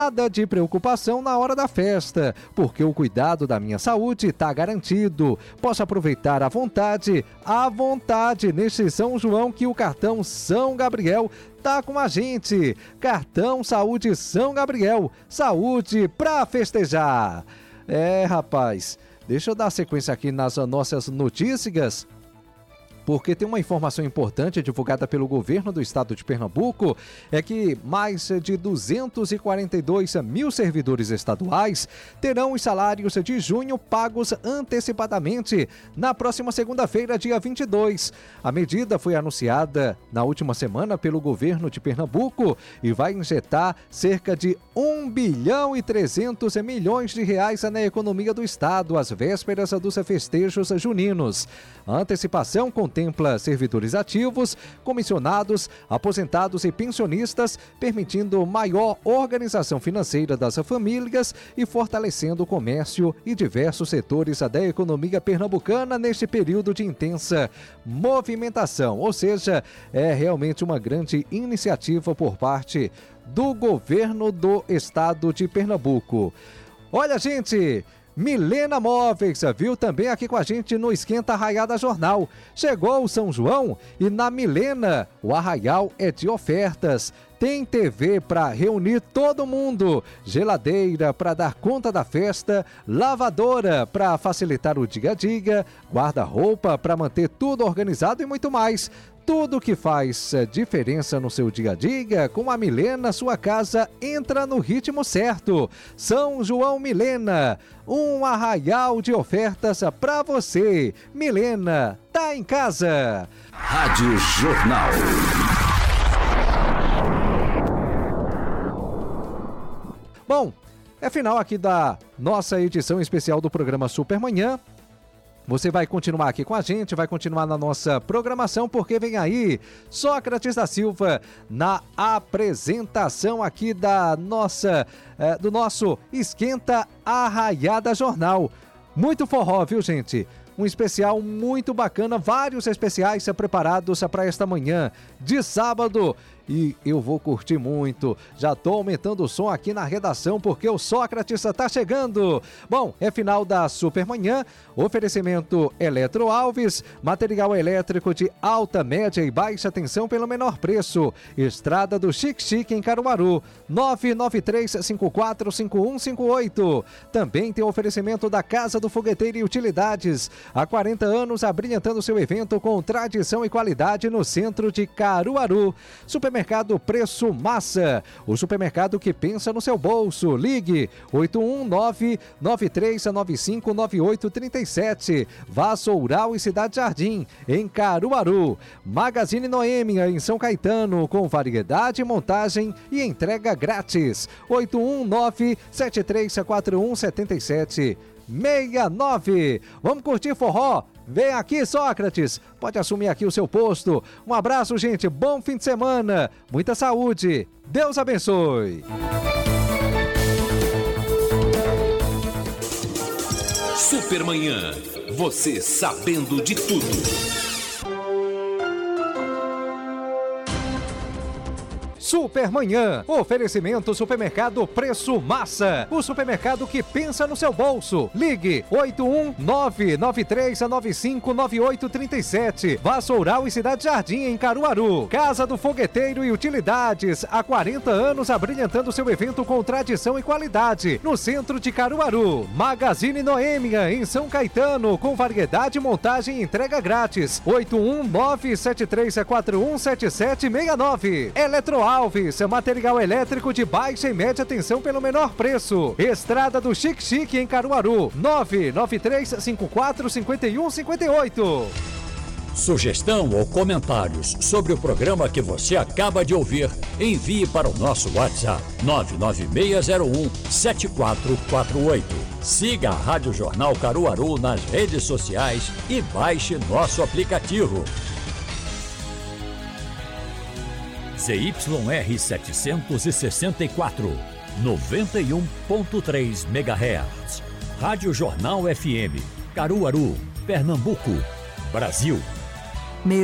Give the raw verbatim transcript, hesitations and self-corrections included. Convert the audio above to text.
Nada de preocupação na hora da festa, porque o cuidado da minha saúde está garantido. Posso aproveitar à vontade, à vontade, neste São João que o cartão São Gabriel tá com a gente. Cartão Saúde São Gabriel. Saúde pra festejar. É, rapaz, deixa eu dar sequência aqui nas nossas notícias, porque tem uma informação importante divulgada pelo governo do estado de Pernambuco, é que mais de duzentos e quarenta e dois mil servidores estaduais terão os salários de junho pagos antecipadamente na próxima segunda-feira, dia vinte e dois. A medida foi anunciada na última semana pelo governo de Pernambuco e vai injetar cerca de um bilhão e trezentos milhões de reais na economia do estado, às vésperas dos festejos juninos. A antecipação contempla servidores ativos, comissionados, aposentados e pensionistas, permitindo maior organização financeira das famílias e fortalecendo o comércio e diversos setores da economia pernambucana neste período de intensa movimentação. Ou seja, é realmente uma grande iniciativa por parte do governo do estado de Pernambuco. Olha, gente, Milena Móveis, viu, também aqui com a gente no Esquenta Arraiada Jornal. Chegou o São João e na Milena o arraial é de ofertas. Tem T V para reunir todo mundo, geladeira para dar conta da festa, lavadora para facilitar o dia a dia, guarda-roupa para manter tudo organizado e muito mais. Tudo que faz diferença no seu dia a dia, com a Milena, sua casa entra no ritmo certo. São João Milena, um arraial de ofertas para você. Milena, tá em casa. Rádio Jornal. Bom, é final aqui da nossa edição especial do programa Supermanhã. Você vai continuar aqui com a gente, vai continuar na nossa programação, porque vem aí Sócrates da Silva na apresentação aqui da nossa, eh, do nosso Esquenta Arraiada Jornal. Muito forró, viu, gente? Um especial muito bacana, vários especiais preparados para esta manhã de sábado. E eu vou curtir muito. Já tô aumentando o som aqui na redação porque o Sócrates tá chegando. Bom, é final da Supermanhã. Oferecimento Eletro Alves, material elétrico de alta, média e baixa tensão pelo menor preço. Estrada do Chique Chique em Caruaru, nove nove três cinco quatro cinco um cinco oito. Também tem oferecimento da Casa do Fogueteiro e Utilidades. Há quarenta anos abrilhantando seu evento com tradição e qualidade no centro de Caruaru. Supermercado Preço Massa, o supermercado que pensa no seu bolso. Ligue oito um nove, nove três nove cinco, nove oito três sete. Vassoural e Cidade Jardim, em Caruaru. Magazine Noêmia, em São Caetano, com variedade, montagem e entrega grátis. oito um nove, sete três quatro um sete sete seis nove. Vamos curtir forró? Vem aqui, Sócrates, pode assumir aqui o seu posto. Um abraço, gente, bom fim de semana, muita saúde, Deus abençoe. Supermanhã, você sabendo de tudo. Supermanhã, oferecimento Supermercado Preço Massa, o supermercado que pensa no seu bolso. Ligue oito um nove, nove três nove cinco, nove oito três sete. Vassoural e Cidade Jardim em Caruaru. Casa do Fogueteiro e Utilidades, há quarenta anos abrilhantando seu evento com tradição e qualidade, no centro de Caruaru. Magazine Noêmia em São Caetano, com variedade, montagem e entrega grátis. oito um nove, sete três quatro um sete sete seis nove. Eletro Alves, material elétrico de baixa e média tensão pelo menor preço. Estrada do Chique Chique em Caruaru, nove nove três cinco quatro cinco um cinco oito. Sugestão ou comentários sobre o programa que você acaba de ouvir, envie para o nosso WhatsApp nove nove seis zero um sete quatro quatro oito. Siga a Rádio Jornal Caruaru nas redes sociais e baixe nosso aplicativo. Z Y R setecentos e sessenta e quatro, noventa e um ponto três megahertz. Rádio Jornal F M, Caruaru, Pernambuco, Brasil.